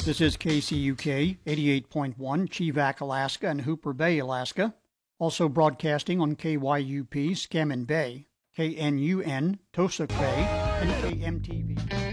This is KCUK 88.1, Chivak, Alaska, and Hooper Bay, Alaska. Also broadcasting on KYUP, Scammon Bay, KNUN, Tosac Bay, and KMTV.